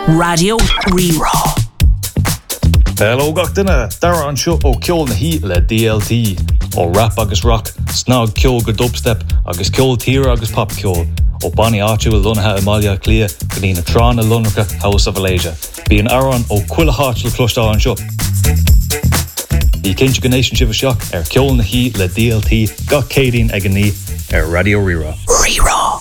Radio Rerá. Hello gach duine, dara an seo ó ceol na hí le DLT, ó rap agus rock, snog ceol go dubstep, agus ceol tíre agus pop ceol, ó Bonnie áitiú a lunathe Amalia Clia, go dtína trán a lunracha House of Alasia. Bí an aran ó cuile hátil clostá an seo. Bhí cinnte go nation sibh seach ceol na hí le DLT, gach cédín ag an ní Radio Rerá. Rerá.